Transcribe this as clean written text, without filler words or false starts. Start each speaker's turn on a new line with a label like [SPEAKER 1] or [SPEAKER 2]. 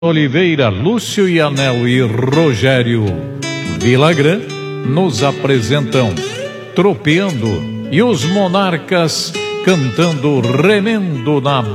[SPEAKER 1] Oliveira, Lúcio e Anel e Rogério Villagrán nos apresentam Tropeando e os Monarcas cantando Remendo na